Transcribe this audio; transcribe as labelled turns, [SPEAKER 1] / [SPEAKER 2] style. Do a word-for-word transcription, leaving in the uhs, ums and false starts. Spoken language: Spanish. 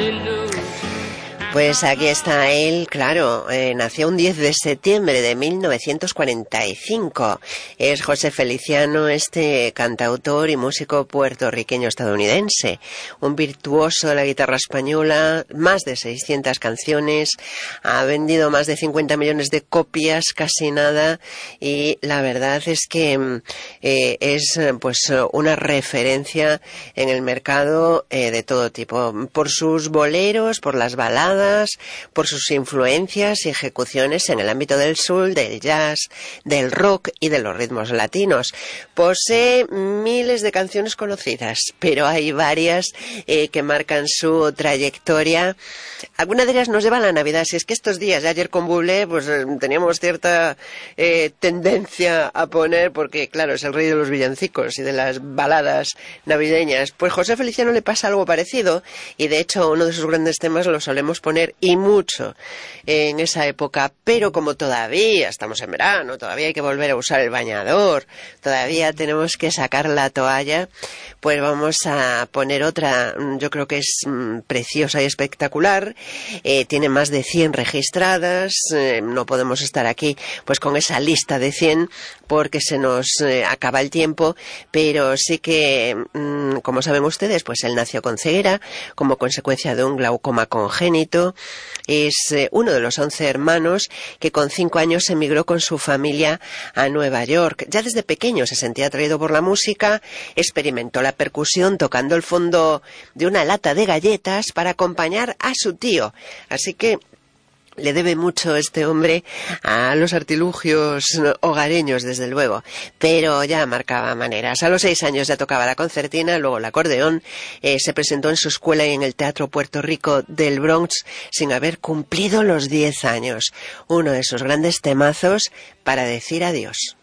[SPEAKER 1] Pues aquí está él, claro, eh, nació un diez de septiembre de mil novecientos cuarenta y cinco. Es José Feliciano, este cantautor y músico puertorriqueño-estadounidense. Un virtuoso de la guitarra española, más de seiscientas canciones, ha vendido más de cincuenta millones de copias, casi nada, y la verdad es que eh, es pues una referencia en el mercado eh, de todo tipo, por sus boleros, por las baladas, por sus influencias y ejecuciones en el ámbito del soul, del jazz, del rock y de los ritmos latinos. Posee miles de canciones conocidas, pero hay varias eh, que marcan su trayectoria. Alguna de ellas nos lleva a la Navidad. Si es que estos días, ayer con Bublé, pues eh, teníamos cierta eh, tendencia a poner, porque claro, es el rey de los villancicos y de las baladas navideñas. Pues José Feliciano le pasa algo parecido, y de hecho uno de sus grandes temas lo solemos poner y mucho en esa época, pero como todavía estamos en verano, todavía hay que volver a usar el bañador, todavía tenemos que sacar la toalla, pues vamos a poner otra, yo creo que es mm, preciosa y espectacular. Eh, tiene más de cien registradas, eh, no podemos estar aquí pues con esa lista de cien porque se nos eh, acaba el tiempo, pero sí que, mm, como saben ustedes, pues él nació con ceguera como consecuencia de un glaucoma congénito. Es eh, uno de los once hermanos que con cinco años emigró con su familia a Nueva York. Ya desde pequeño se sentía atraído por la música, experimentó la percusión tocando el fondo de una lata de galletas para acompañar a su tío. Así que le debe mucho este hombre a los artilugios hogareños, desde luego, pero ya marcaba maneras. A los seis años ya tocaba la concertina, luego el acordeón, eh, se presentó en su escuela y en el Teatro Puerto Rico del Bronx sin haber cumplido los diez años. Uno de sus grandes temazos para decir adiós.